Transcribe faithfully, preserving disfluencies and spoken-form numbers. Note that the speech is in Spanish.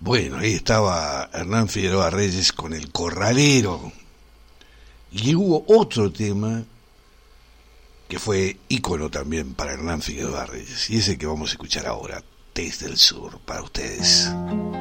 Bueno, ahí estaba Hernán Figueroa Reyes con El Corralero. Y hubo otro tema que fue ícono también para Hernán Figueroa Reyes, y ese que vamos a escuchar ahora, Desde el Sur, para ustedes.